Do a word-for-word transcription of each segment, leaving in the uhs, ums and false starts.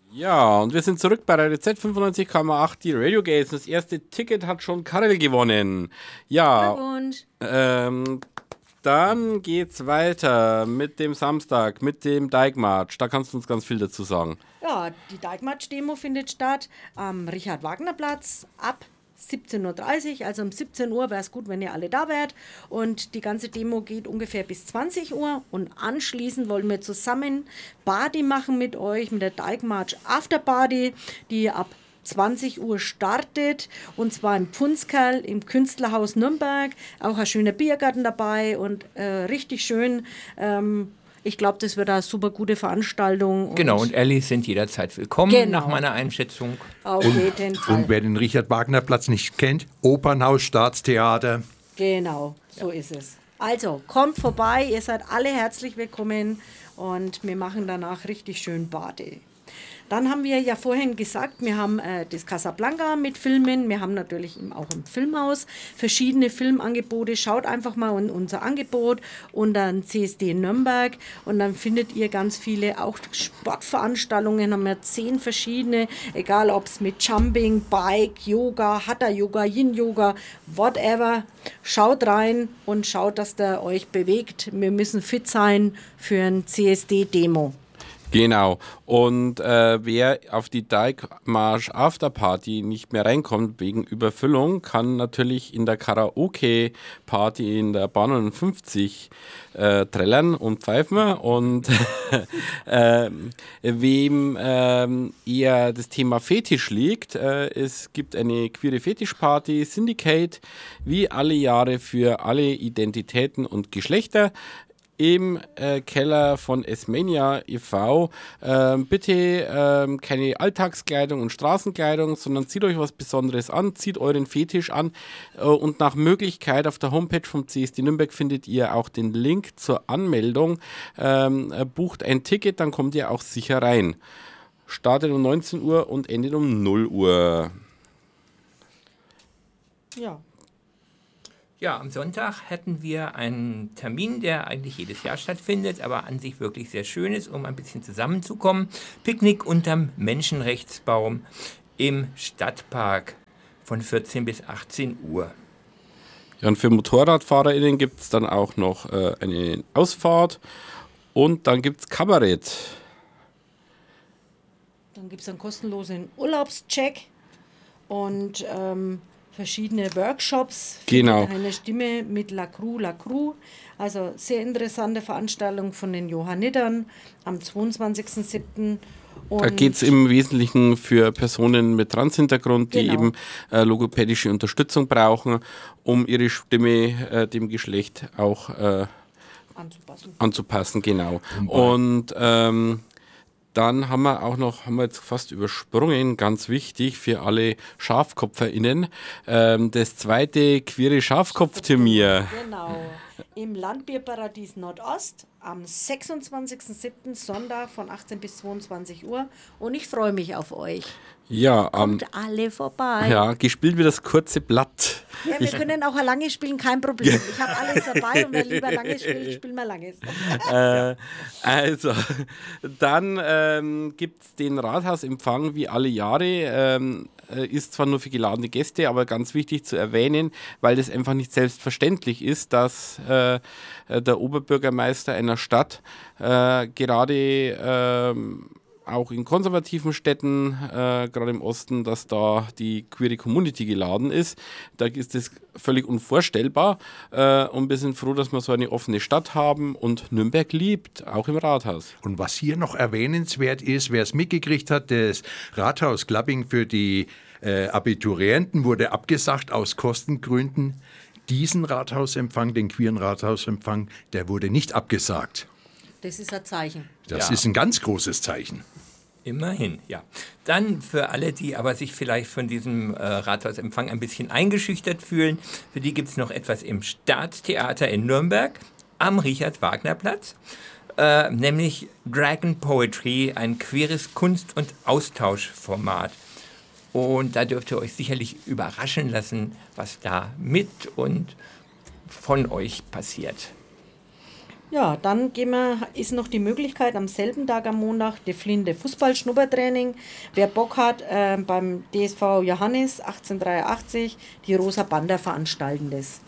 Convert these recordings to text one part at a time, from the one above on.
Ja, und wir sind zurück bei Radio Z fünfundneunzig Komma acht, die Radio Gates. Das erste Ticket hat schon Karel gewonnen. Ja, Glückwunsch. ähm, dann geht's weiter mit dem Samstag, mit dem Dijkmarsch. Da kannst du uns ganz viel dazu sagen. Ja, die Dijkmarsch-Demo findet statt am Richard-Wagner-Platz ab siebzehn Uhr dreißig, also um siebzehn Uhr wäre es gut, wenn ihr alle da wärt. Und die ganze Demo geht ungefähr bis zwanzig Uhr. Und anschließend wollen wir zusammen Party machen mit euch, mit der Dijkmarsch Afterparty, die ab zwanzig Uhr startet. Und zwar im Pfundskerl, im Künstlerhaus Nürnberg. Auch ein schöner Biergarten dabei und äh, richtig schön. Ähm, Ich glaube, das wird eine super gute Veranstaltung. Genau, und Allies sind jederzeit willkommen, Genau. nach meiner Einschätzung. Auf jeden Fall. Und wer den Richard-Wagner-Platz nicht kennt, Opernhaus, Staatstheater. Genau, so ist es. Also, kommt vorbei, ihr seid alle herzlich willkommen und wir machen danach richtig schön Party. Dann haben wir ja vorhin gesagt, wir haben äh, das Casablanca mit Filmen. Wir haben natürlich auch im Filmhaus verschiedene Filmangebote. Schaut einfach mal in unser Angebot unter C S D Nürnberg und dann findet ihr ganz viele, auch Sportveranstaltungen, haben wir zehn verschiedene, egal ob es mit Jumping, Bike, Yoga, Hatha-Yoga, Yin-Yoga, whatever. Schaut rein und schaut, dass der euch bewegt. Wir müssen fit sein für ein C S D-Demo. Genau. Und äh, wer auf die Dijkmarsch Afterparty nicht mehr reinkommt wegen Überfüllung, kann natürlich in der Karaoke-Party in der Bahn neunundfünfzig äh, trällern und pfeifen. Und äh, wem äh, eher das Thema Fetisch liegt, äh, es gibt eine queere Fetischparty, Syndicate, wie alle Jahre für alle Identitäten und Geschlechter. Im äh, Keller von Esmania e V. Ähm, bitte ähm, keine Alltagskleidung und Straßenkleidung, sondern zieht euch was Besonderes an, zieht euren Fetisch an äh, und nach Möglichkeit auf der Homepage vom C S D Nürnberg findet ihr auch den Link zur Anmeldung. Ähm, äh, bucht ein Ticket, dann kommt ihr auch sicher rein. Startet um neunzehn Uhr und endet um null Uhr. Ja. Ja, am Sonntag hätten wir einen Termin, der eigentlich jedes Jahr stattfindet, aber an sich wirklich sehr schön ist, um ein bisschen zusammenzukommen. Picknick unterm Menschenrechtsbaum im Stadtpark von vierzehn bis achtzehn Uhr. Ja, und für MotorradfahrerInnen gibt es dann auch noch äh, eine Ausfahrt und dann gibt es Kabarett. Dann gibt es einen kostenlosen Urlaubscheck und ähm, verschiedene Workshops für Genau. eine Stimme mit La Crew, La Crew. Also sehr interessante Veranstaltung von den Johannitern am zweiundzwanzigsten siebten Da geht es im Wesentlichen für Personen mit Transhintergrund, die Genau. eben äh, logopädische Unterstützung brauchen, um ihre Stimme äh, dem Geschlecht auch äh, anzupassen. anzupassen. Genau. Und ähm, dann haben wir auch noch, haben wir jetzt fast übersprungen, ganz wichtig für alle SchafkopferInnen, ähm, das zweite queere Schafkopfturnier. Genau. Im Landbierparadies Nordost am sechsundzwanzigsten siebten Sonntag von achtzehn bis zweiundzwanzig Uhr. Und ich freue mich auf euch. Ja, ähm, Kommt alle vorbei. ja, gespielt wird das kurze Blatt. Ja, wir können auch ein langes spielen, kein Problem. Ich habe alles dabei und wer lieber langes spielt, spielen wir langes. Äh, also, dann ähm, gibt es den Rathausempfang wie alle Jahre. Ähm, äh, ist zwar nur für geladene Gäste, aber ganz wichtig zu erwähnen, weil das einfach nicht selbstverständlich ist, dass äh, der Oberbürgermeister einer Stadt äh, gerade ähm, auch in konservativen Städten, äh, gerade im Osten, dass da die queere Community geladen ist. Da ist das völlig unvorstellbar äh, und wir sind froh, dass wir so eine offene Stadt haben und Nürnberg liebt, auch im Rathaus. Und was hier noch erwähnenswert ist, wer es mitgekriegt hat, das Rathaus-Clubbing für die äh, Abiturienten wurde abgesagt aus Kostengründen. Diesen Rathausempfang, den queeren Rathausempfang, der wurde nicht abgesagt. Das ist ein Zeichen. Das Ja. ist ein ganz großes Zeichen. Immerhin, ja. Dann für alle, die aber sich vielleicht von diesem äh, Rathausempfang ein bisschen eingeschüchtert fühlen, für die gibt es noch etwas im Staatstheater in Nürnberg am Richard-Wagner-Platz, äh, nämlich Dragon Poetry, ein queeres Kunst- und Austauschformat. Und da dürft ihr euch sicherlich überraschen lassen, was da mit und von euch passiert. Ja, dann gehen wir, ist noch die Möglichkeit am selben Tag am Montag die Flinte Fußball-Schnuppertraining. Wer Bock hat, äh, beim D S V Johannes achtzehnhundertdreiundachtzig, die Rosa Banda veranstalten das.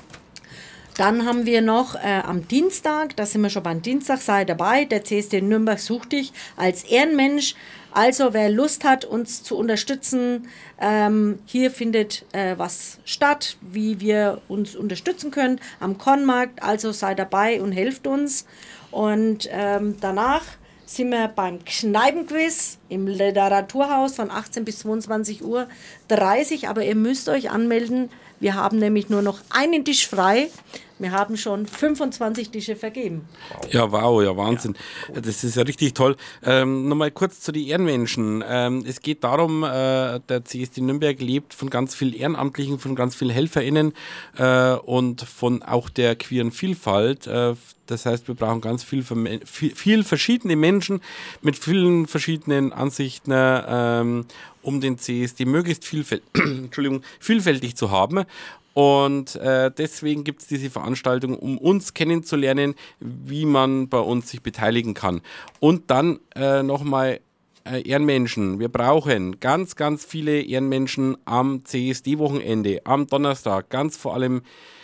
Dann haben wir noch äh, am Dienstag, da sind wir schon beim Dienstag, sei dabei, der C S D Nürnberg sucht dich als Ehrenmensch. Also wer Lust hat, uns zu unterstützen, ähm, hier findet äh, was statt, wie wir uns unterstützen können am Kornmarkt. Also sei dabei und helft uns. Und ähm, danach sind wir beim Kneipenquiz im Literaturhaus von achtzehn bis zweiundzwanzig Uhr dreißig. Aber ihr müsst euch anmelden. Wir haben nämlich nur noch einen Tisch frei. Wir haben schon fünfundzwanzig Tische vergeben. Ja, wow, ja, Wahnsinn. Ja, cool. Das ist ja richtig toll. Ähm, Nochmal kurz zu den Ehrenmenschen. Ähm, es geht darum, äh, der C S D Nürnberg lebt von ganz vielen Ehrenamtlichen, von ganz vielen HelferInnen äh, und von auch der queeren Vielfalt. Äh, das heißt, wir brauchen ganz viel, viel, viel verschiedene Menschen mit vielen verschiedenen Ansichten, ähm, um den C S D möglichst vielfält Entschuldigung, vielfältig zu haben. Und äh, deswegen gibt es diese Veranstaltung, um uns kennenzulernen, wie man bei uns sich beteiligen kann. Und dann äh, nochmal äh, Ehrenmenschen. Wir brauchen ganz, ganz viele Ehrenmenschen am C S D-Wochenende, am Donnerstag, ganz vor allem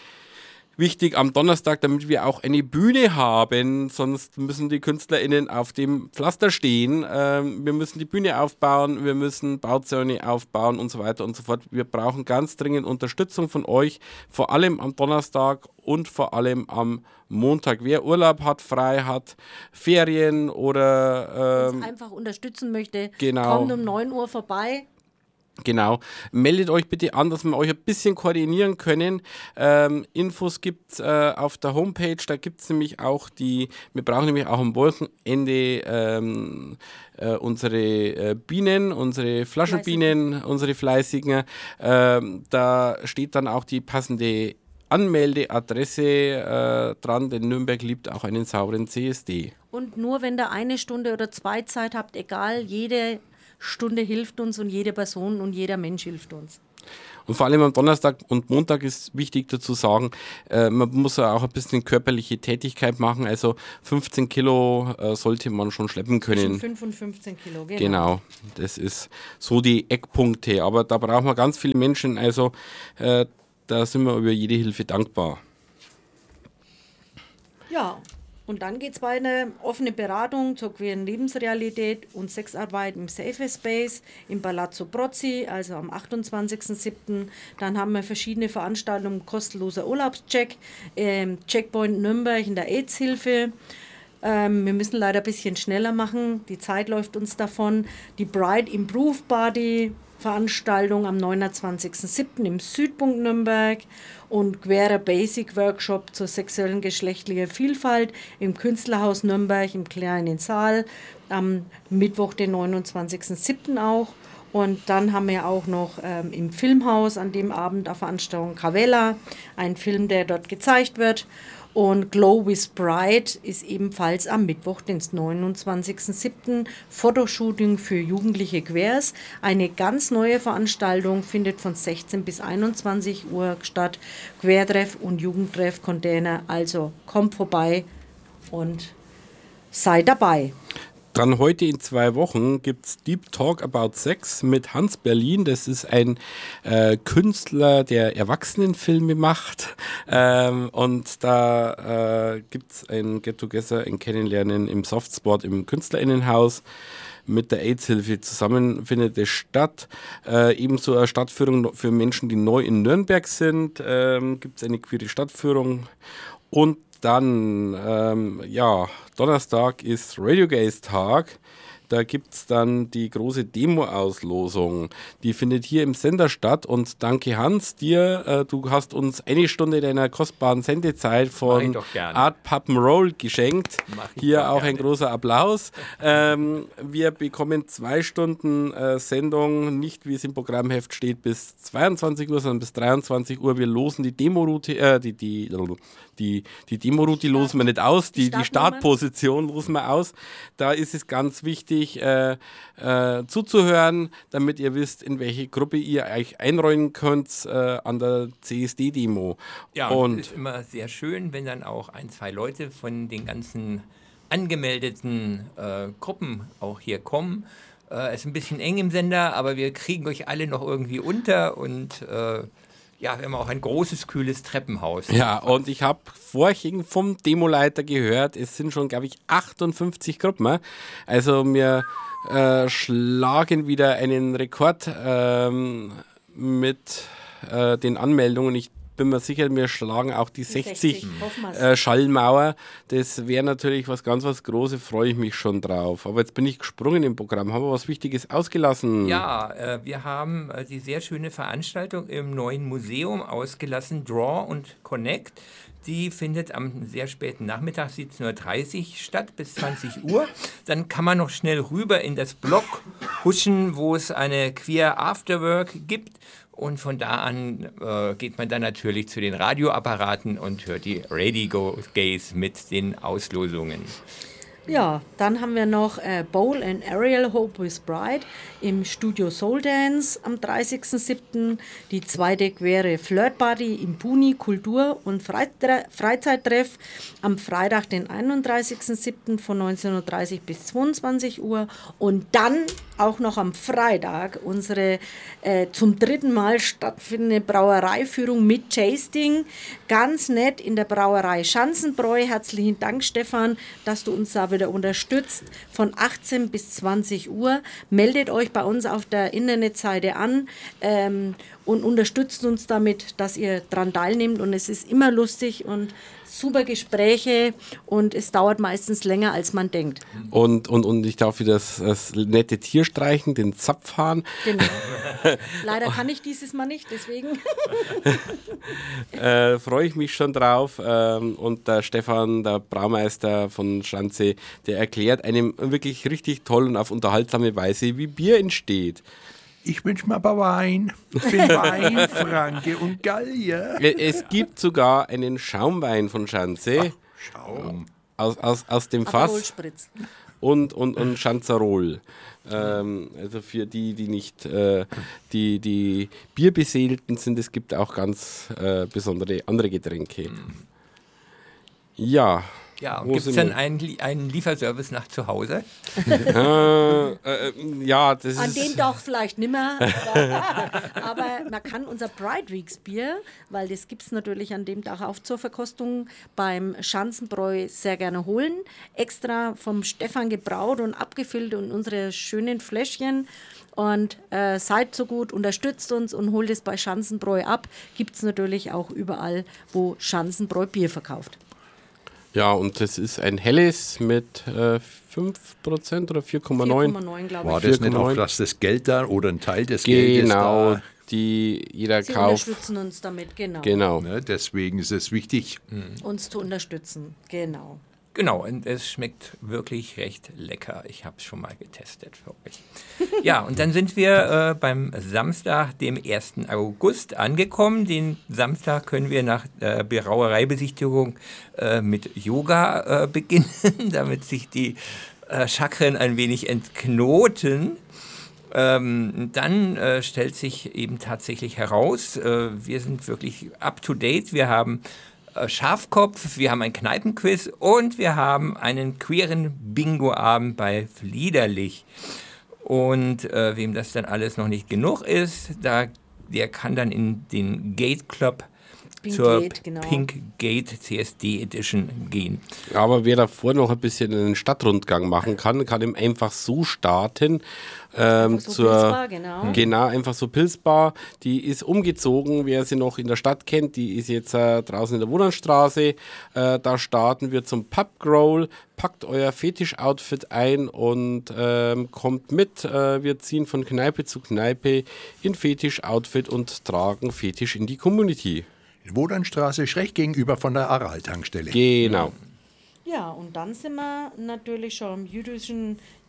wichtig am Donnerstag, damit wir auch eine Bühne haben, sonst müssen die KünstlerInnen auf dem Pflaster stehen. Ähm, wir müssen die Bühne aufbauen, wir müssen Bauzäune aufbauen und so weiter und so fort. Wir brauchen ganz dringend Unterstützung von euch, vor allem am Donnerstag und vor allem am Montag. Wer Urlaub hat, frei hat, Ferien oder ähm, uns einfach unterstützen möchte, genau. kommt um neun Uhr vorbei. Genau. Meldet euch bitte an, dass wir euch ein bisschen koordinieren können. Ähm, Infos gibt es äh, auf der Homepage. Da gibt es nämlich auch die, wir brauchen nämlich auch am Wochenende ähm, äh, unsere äh, Bienen, unsere Flaschenbienen, Fleißigen. unsere Fleißigen. Ähm, da steht dann auch die passende Anmeldeadresse äh, dran, denn Nürnberg liebt auch einen sauberen C S D. Und nur wenn ihr eine Stunde oder zwei Zeit habt, egal, jede Stunde hilft uns und jede Person und jeder Mensch hilft uns. Und vor allem am Donnerstag und Montag ist wichtig dazu sagen, äh, man muss auch ein bisschen körperliche Tätigkeit machen, also fünfzehn Kilo äh, sollte man schon schleppen können. Zwischen fünf und fünfzehn Kilo, genau. Genau, das ist so die Eckpunkte, aber da brauchen wir ganz viele Menschen, also äh, da sind wir über jede Hilfe dankbar. Ja. Und dann geht es bei einer offenen Beratung zur queeren Lebensrealität und Sexarbeit im Safe Space im Palazzo Brozzi, also am achtundzwanzigsten siebten Dann haben wir verschiedene Veranstaltungen, kostenloser Urlaubscheck, ähm, Checkpoint Nürnberg in der AIDS-Hilfe. Ähm, wir müssen leider ein bisschen schneller machen, die Zeit läuft uns davon. Die Bride Improve Party Veranstaltung am neunundzwanzigsten siebten im Südpunkt Nürnberg und queerer Basic Workshop zur sexuellen geschlechtlichen Vielfalt im Künstlerhaus Nürnberg im kleinen Saal am Mittwoch, den neunundzwanzigsten siebten auch. Und dann haben wir auch noch ähm, im Filmhaus an dem Abend eine Veranstaltung Cavella, ein Film, der dort gezeigt wird. Und Glow with Bride ist ebenfalls am Mittwoch, den neunundzwanzigsten siebten Fotoshooting für jugendliche Queers. Eine ganz neue Veranstaltung findet von sechzehn bis einundzwanzig Uhr statt. Queertreff und Jugendtreff Container. Also kommt vorbei und seid dabei. Dann heute in zwei Wochen gibt es Deep Talk About Sex mit Hans Berlin. Das ist ein äh, Künstler, der Erwachsenenfilme macht. Ähm, und da äh, gibt es ein Get-Together, ein Kennenlernen im Softspot im Künstlerinnenhaus. Mit der AIDS-Hilfe zusammen findet es statt. Äh, ebenso eine Stadtführung für Menschen, die neu in Nürnberg sind. Ähm, gibt es eine queere Stadtführung. Und dann, ähm, ja, Donnerstag ist Radio Gays Tag. Da gibt es dann die große Demo-Auslosung. Die findet hier im Sender statt. Und danke Hans, dir, äh, du hast uns eine Stunde deiner kostbaren Sendezeit von Art Puppenroll geschenkt. Hier auch gerne. Ein großer Applaus. ähm, wir bekommen zwei Stunden äh, Sendung, nicht wie es im Programmheft steht, bis zweiundzwanzig Uhr, sondern bis dreiundzwanzig Uhr. Wir losen die Demo-Route, äh, die, die, die, die Demo-Route losen wir nicht aus, die, die Startposition losen wir aus. Da ist es ganz wichtig, wichtig, äh, äh, zuzuhören, damit ihr wisst, in welche Gruppe ihr euch einräumen könnt äh, an der C S D-Demo. Ja, und und es ist immer sehr schön, wenn dann auch ein, zwei Leute von den ganzen angemeldeten äh, Gruppen auch hier kommen. Es äh, ist ein bisschen eng im Sender, aber wir kriegen euch alle noch irgendwie unter und äh, ja, wir haben auch ein großes, kühles Treppenhaus. Ja, und ich habe vorhin vom Demoleiter gehört, es sind schon, glaube ich, achtundfünfzig Gruppen. Also wir äh, schlagen wieder einen Rekord ähm, mit äh, den Anmeldungen. Ich bin mir sicher, wir schlagen auch die, die sechzig, sechzig äh, Schallmauer. Das wäre natürlich was ganz was Großes, freue ich mich schon drauf. Aber jetzt bin ich gesprungen im Programm. Haben wir was Wichtiges ausgelassen? Ja, äh, wir haben äh, die sehr schöne Veranstaltung im neuen Museum ausgelassen, Draw und Connect. Die findet am sehr späten Nachmittag siebzehn Uhr dreißig statt bis zwanzig Uhr. Dann kann man noch schnell rüber in das Block huschen, wo es eine Queer Afterwork gibt. Und von da an äh, geht man dann natürlich zu den Radioapparaten und hört die Radio Gays mit den Auslosungen. Ja, dann haben wir noch äh, Bowl and Ariel Hope with Bride im Studio Soul Dance am dreißigsten siebten Die zweite queere Flirtparty im Puni Kultur- und Freizeitre- Freizeittreff am Freitag, den einunddreißigsten siebten von neunzehn Uhr dreißig bis zweiundzwanzig Uhr. Und dann auch noch am Freitag unsere äh, zum dritten Mal stattfindende Brauereiführung mit Tasting. Ganz nett in der Brauerei Schanzenbräu. Herzlichen Dank, Stefan, dass du uns da wieder unterstützt. Von achtzehn bis zwanzig Uhr. Meldet euch bei uns auf der Internetseite an ähm, und unterstützt uns damit, dass ihr daran teilnehmt. Und es ist immer lustig und super Gespräche und es dauert meistens länger, als man denkt. Und, und, und ich darf wieder das, das nette Tier streichen, den Zapfhahn. Genau. Leider kann ich dieses Mal nicht, deswegen. äh, freue ich mich schon drauf. Ähm, und der Stefan, der Braumeister von Schanze, der erklärt einem wirklich richtig toll und auf unterhaltsame Weise, wie Bier entsteht. Ich wünsche mir aber Wein. Ich bin Wein, Franke und Gallier. Es gibt sogar einen Schaumwein von Schanze. Ach, Schaum. Aus, aus, aus dem Fass. Und, und, und Schanzerol. Ähm, also für die, die nicht äh, die, die Bierbeseelten sind, es gibt auch ganz äh, besondere andere Getränke. Ja. Ja, und gibt es dann einen, einen Lieferservice nach zu Hause? äh, äh, ja, das An ist... dem doch vielleicht nimmer. Aber, aber man kann unser Pride Weeks Bier, weil das gibt es natürlich an dem Tag auch zur Verkostung beim Schanzenbräu sehr gerne holen. Extra vom Stefan gebraut und abgefüllt und unsere schönen Fläschchen. Und äh, seid so gut, unterstützt uns und holt es bei Schanzenbräu ab. Gibt es natürlich auch überall, wo Schanzenbräu Bier verkauft. Ja, und das ist ein helles mit äh, fünf Prozent oder vier Komma neun. vier Komma neun, glaube ich. War das nicht auch, dass das Geld da oder ein Teil des genau, Geldes da... Genau, die jeder Sie kauft. unterstützen uns damit, genau. Genau. Ne, deswegen ist es wichtig. Uns zu unterstützen, genau. Genau, und es schmeckt wirklich recht lecker. Ich habe es schon mal getestet für euch. Ja, und dann sind wir äh, beim Samstag, dem ersten August, angekommen. Den Samstag können wir nach äh, Brauereibesichtigung äh, mit Yoga äh, beginnen, damit sich die äh, Chakren ein wenig entknoten. Ähm, dann äh, stellt sich eben tatsächlich heraus, äh, wir sind wirklich up to date. Wir haben Schafkopf, wir haben ein Kneipenquiz und wir haben einen queeren Bingo-Abend bei Fliederlich. Und äh, wem das dann alles noch nicht genug ist, da, der kann dann in den Gate Club Pink zur Gate, genau. Pink Gate C S D Edition gehen. Aber wer davor noch ein bisschen einen Stadtrundgang machen kann, kann ihm einfach so starten. Ähm, so zur, Pilzbar, genau. Genau, einfach so Pilzbar. Die ist umgezogen, wer sie noch in der Stadt kennt, die ist jetzt äh, draußen in der Wohnlandstraße. Äh, da starten wir zum Pub Crawl. Packt euer Fetisch-Outfit ein und ähm, kommt mit. Äh, wir ziehen von Kneipe zu Kneipe in Fetisch-Outfit und tragen Fetisch in die Community. Wodanstraße schräg gegenüber von der Aral-Tankstelle. Genau. Ja, und dann sind wir natürlich schon am jüdischen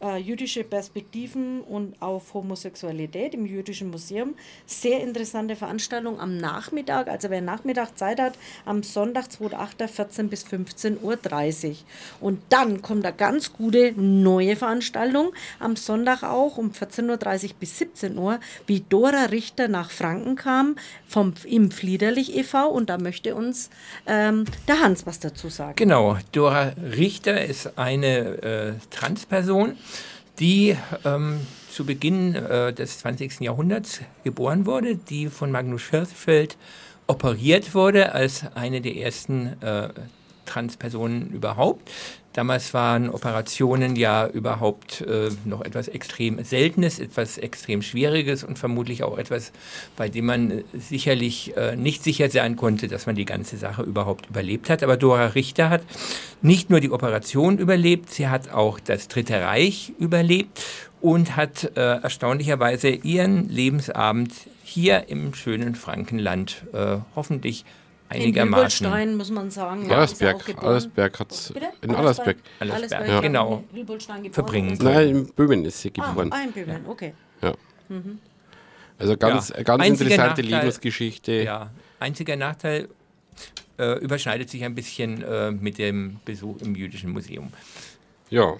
äh, jüdische Perspektiven und auf Homosexualität im Jüdischen Museum. Sehr interessante Veranstaltung am Nachmittag, also wer Nachmittag Zeit hat, am Sonntag, zweiter achter vierzehn bis fünfzehn Uhr dreißig. Und dann kommt eine ganz gute neue Veranstaltung am Sonntag auch um vierzehn Uhr dreißig bis siebzehn Uhr, wie Dora Richter nach Franken kam vom, im Fliederlich e V und da möchte uns ähm, der Hans was dazu sagen. Genau, Dora Richter ist eine äh, Transperson, die ähm, zu Beginn äh, des zwanzigsten Jahrhunderts geboren wurde, die von Magnus Hirschfeld operiert wurde als eine der ersten äh, Transpersonen überhaupt. Damals waren Operationen ja überhaupt äh, noch etwas extrem Seltenes, etwas extrem Schwieriges und vermutlich auch etwas, bei dem man sicherlich äh, nicht sicher sein konnte, dass man die ganze Sache überhaupt überlebt hat. Aber Dora Richter hat nicht nur die Operation überlebt, sie hat auch das Dritte Reich überlebt und hat äh, erstaunlicherweise ihren Lebensabend hier im schönen Frankenland äh, hoffentlich einigermaßen. In Hülbolstein, muss man sagen. Allersberg, Allersberg hat es. In Allersberg. Allersberg, ja. genau. In Hülbolstein geboren. Verbringen. Nein, in Böhmen ist sie geboren. Ah, in Böhmen, okay. Ja. Also ganz, Ja. ganz Einziger interessante Nachteil- Lebensgeschichte. Ja, einziger Nachteil äh, überschneidet sich ein bisschen äh, mit dem Besuch im Jüdischen Museum. Ja.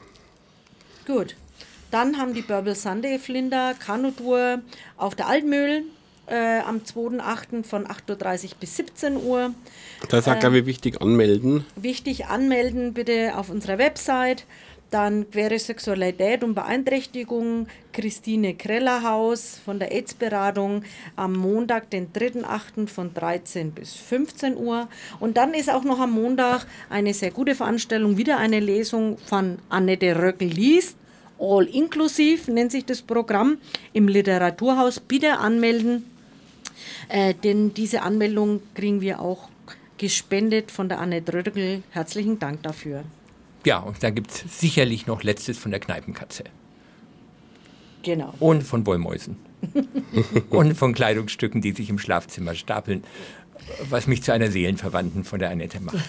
Gut. Dann haben die Börbel Sunday Flinder Kanutour auf der Altmühl äh, am zweiter achter von acht Uhr dreißig bis siebzehn Uhr. Da ist auch, glaube ich, wichtig anmelden. Wichtig anmelden bitte auf unserer Website. Dann Queere Sexualität und Beeinträchtigung, Christine Krellerhaus von der AIDS-Beratung am Montag, den dritten achter von dreizehn bis fünfzehn Uhr. Und dann ist auch noch am Montag eine sehr gute Veranstaltung, wieder eine Lesung von Annette Röckel liest. All inklusiv nennt sich das Programm im Literaturhaus. Bitte anmelden, äh, denn diese Anmeldung kriegen wir auch gespendet von der Annette Röckel. Herzlichen Dank dafür. Ja, und da gibt es sicherlich noch Letztes von der Kneipenkatze. Genau. Und von Wollmäusen. Und von Kleidungsstücken, die sich im Schlafzimmer stapeln, was mich zu einer Seelenverwandten von der Annette macht.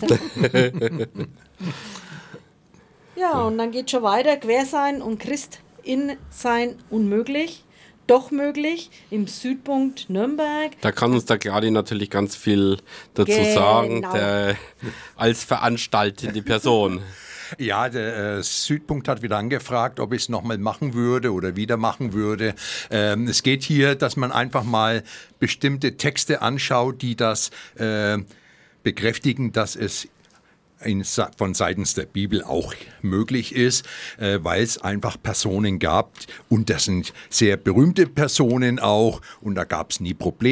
Ja, und dann geht schon weiter. Quersein und Christin sein unmöglich. Doch möglich im Südpunkt Nürnberg. Da kann uns der Claudi natürlich ganz viel dazu Genau. sagen, der, als veranstaltende Person. Ja, der äh, Südpunkt hat wieder angefragt, ob ich es nochmal machen würde oder wieder machen würde. Ähm, es geht hier, dass man einfach mal bestimmte Texte anschaut, die das äh, bekräftigen, dass es in, von seitens der Bibel auch möglich ist, äh, weil es einfach Personen gab und das sind sehr berühmte Personen auch und da gab es nie Probleme.